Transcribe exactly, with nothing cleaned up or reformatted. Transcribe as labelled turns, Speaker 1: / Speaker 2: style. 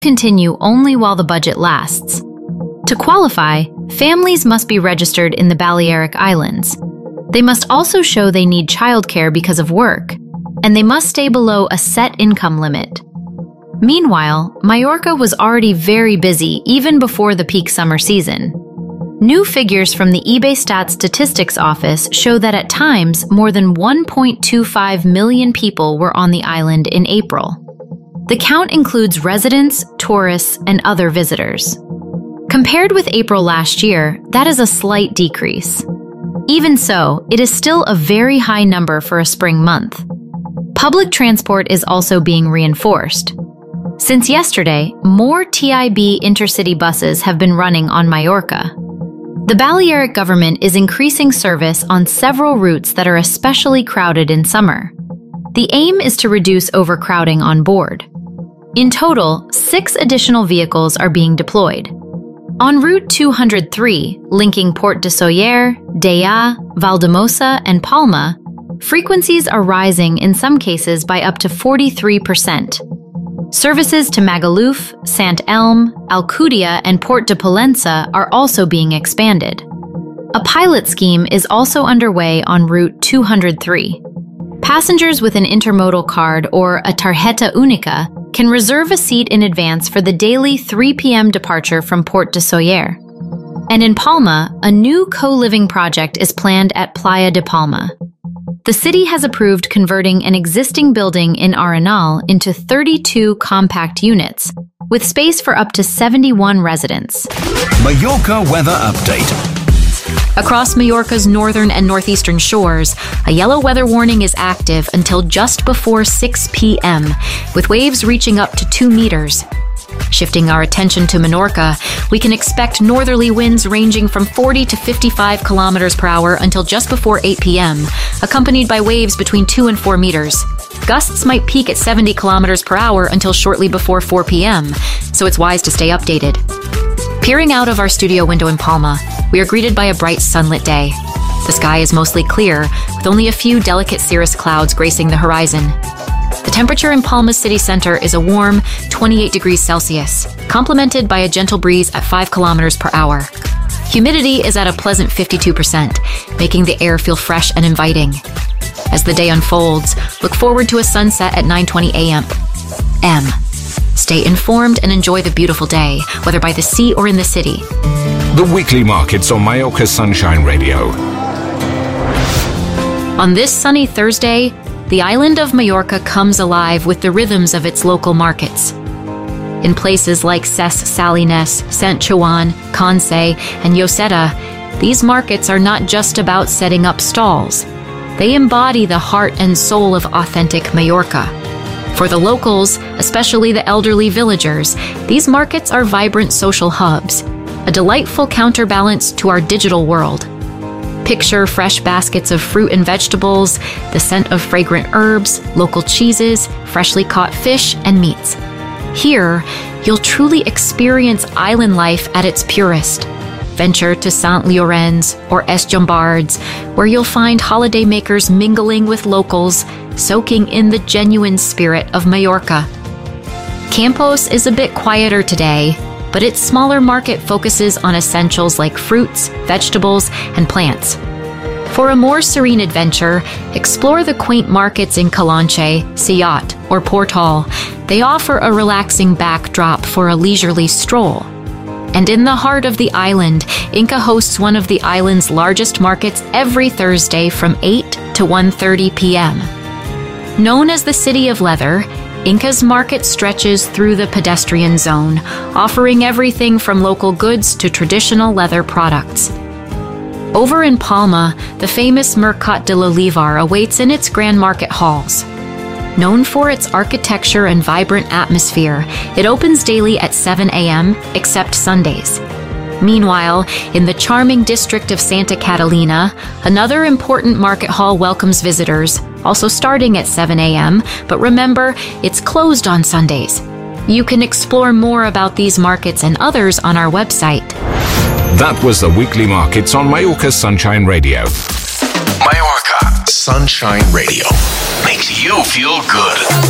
Speaker 1: continue only while the budget lasts. To qualify, families must be registered in the Balearic Islands. They must also show they need childcare because of work, and they must stay below a set income limit. Meanwhile, Majorca was already very busy even before the peak summer season. New figures from the eBay Statistics Office show that at times, more than one point two five million people were on the island in April. The count includes residents, tourists, and other visitors. Compared with April last year, that is a slight decrease. Even so, it is still a very high number for a spring month. Public transport is also being reinforced. Since yesterday, more T I B intercity buses have been running on Majorca. The Balearic government is increasing service on several routes that are especially crowded in summer. The aim is to reduce overcrowding on board. In total, six additional vehicles are being deployed. On Route two hundred three, linking Port de Sóller, Deià, Valldemossa, and Palma, frequencies are rising in some cases by up to forty-three percent. Services to Magaluf, Sant Elm, Alcúdia, and Port de Pollença are also being expanded. A pilot scheme is also underway on Route two hundred three. Passengers with an intermodal card or a tarjeta única can reserve a seat in advance for the daily three p m departure from Port de Sóller. And in Palma, a new co-living project is planned at Playa de Palma. The city has approved converting an existing building in Arenal into thirty-two compact units, with space for up to seventy-one residents.
Speaker 2: Majorca weather update.
Speaker 3: Across Majorca's northern and northeastern shores, a yellow weather warning is active until just before six p m, with waves reaching up to two meters. Shifting our attention to Menorca, we can expect northerly winds ranging from forty to fifty-five kilometers per hour until just before eight p m, accompanied by waves between two and four meters. Gusts might peak at seventy kilometers per hour until shortly before four p m, so it's wise to stay updated. Peering out of our studio window in Palma, we are greeted by a bright sunlit day. The sky is mostly clear, with only a few delicate cirrus clouds gracing the horizon. The temperature in Palma's city center is a warm twenty-eight degrees Celsius, complemented by a gentle breeze at five kilometers per hour. Humidity is at a pleasant fifty-two percent, making the air feel fresh and inviting. As the day unfolds, look forward to a sunset at nine twenty a m M. Stay informed and enjoy the beautiful day, whether by the sea or in the city.
Speaker 2: The weekly markets on Majorca Sunshine Radio.
Speaker 3: On this sunny Thursday, the island of Majorca comes alive with the rhythms of its local markets. In places like Ses Salines, Sant Joan, Conce, and Lloseta, these markets are not just about setting up stalls. They embody the heart and soul of authentic Majorca. For the locals, especially the elderly villagers, these markets are vibrant social hubs, a delightful counterbalance to our digital world. Picture fresh baskets of fruit and vegetables, the scent of fragrant herbs, local cheeses, freshly caught fish, and meats. Here, you'll truly experience island life at its purest. Venture to Sant Llorenç or Es Llombards, where you'll find holidaymakers mingling with locals, soaking in the genuine spirit of Majorca. Campos is a bit quieter today, but its smaller market focuses on essentials like fruits, vegetables, and plants. For a more serene adventure, explore the quaint markets in Calonche, Siat, or Portal. They offer a relaxing backdrop for a leisurely stroll. And in the heart of the island, Inca hosts one of the island's largest markets every Thursday from eight to one thirty p m Known as the City of Leather, Inca's market stretches through the pedestrian zone, offering everything from local goods to traditional leather products. Over in Palma, the famous Mercat de l'Olivar awaits in its grand market halls. Known for its architecture and vibrant atmosphere, it opens daily at seven a m except Sundays. Meanwhile, in the charming district of Santa Catalina, another important market hall welcomes visitors, also starting at seven a m, but remember, it's closed on Sundays. You can explore more about these markets and others on our website.
Speaker 2: That was the weekly markets on Majorca Sunshine Radio.
Speaker 4: Majorca Sunshine Radio makes you feel good.